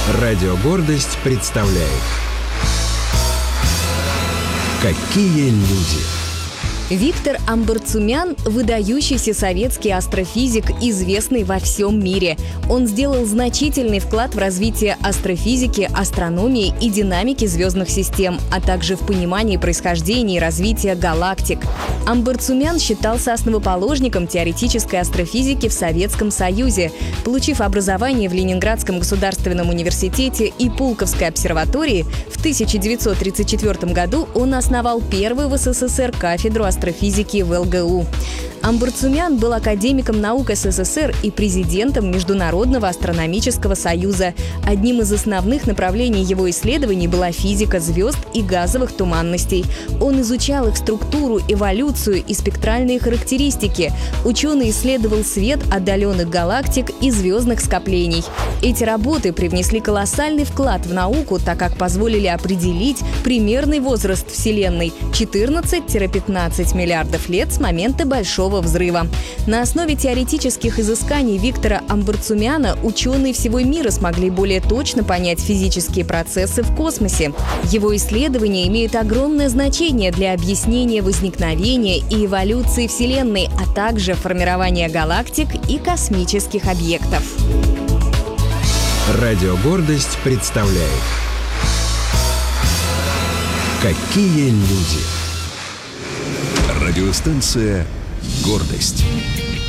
Радио «Гордость» представляет «Какие люди». Виктор Амбарцумян – выдающийся советский астрофизик, известный во всем мире. Он сделал значительный вклад в развитие астрофизики, астрономии и динамики звездных систем, а также в понимании происхождения и развития галактик. Амбарцумян считался основоположником теоретической астрофизики в Советском Союзе. Получив образование в Ленинградском государственном университете и Пулковской обсерватории, в 1934 году он основал первую в СССР кафедру астрофизики в ЛГУ. Амбарцумян был академиком наук СССР и президентом Международного астрономического союза. Одним из основных направлений его исследований была физика звезд и газовых туманностей. Он изучал их структуру, эволюцию и спектральные характеристики. Ученый исследовал свет отдаленных галактик и звездных скоплений. Эти работы привнесли колоссальный вклад в науку, так как позволили определить примерный возраст Вселенной – 14-15 миллиардов лет с момента Большого взрыва. На основе теоретических изысканий Виктора Амбарцумяна ученые всего мира смогли более точно понять физические процессы в космосе. Его исследования имеют огромное значение для объяснения возникновения и эволюции Вселенной, а также формирования галактик и космических объектов. Радио «Гордость» представляет «Какие люди». Радиостанция «Гордость».